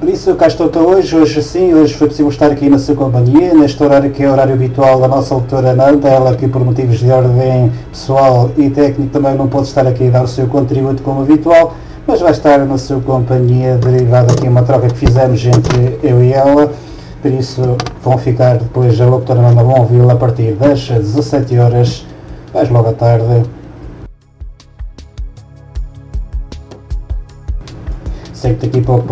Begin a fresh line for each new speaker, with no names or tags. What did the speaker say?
Por isso, cá estou hoje sim, hoje foi possível estar aqui na sua companhia, neste horário que é o horário habitual da nossa doutora Nanda, ela que por motivos de ordem pessoal e técnico também não pode estar aqui a dar o seu contributo como habitual, mas vai estar na sua companhia, derivado aqui uma troca que fizemos entre eu e ela, por isso vão ficar depois, a doutora Nanda vão ouvi-la a partir das 17 horas, mais logo à tarde. Sei que daqui a pouco